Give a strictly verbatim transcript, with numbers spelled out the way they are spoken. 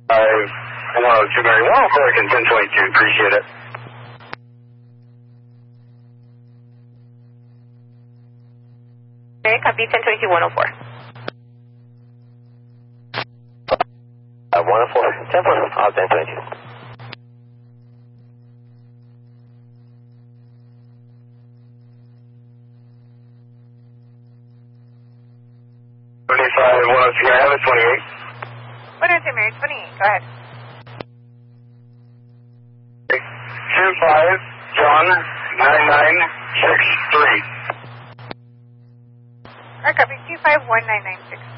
one oh two Mary, one oh four, ten twenty-two, appreciate it. Okay, copy ten twenty-two, one oh four. Uh, one oh four, ten four, uh, ten twenty-two. twenty-five, one oh two Mary, have it, twenty-eight. one oh two Mary, twenty-eight, go ahead. two five, John, nine nine six three. Alright, copy two five one nine nine six.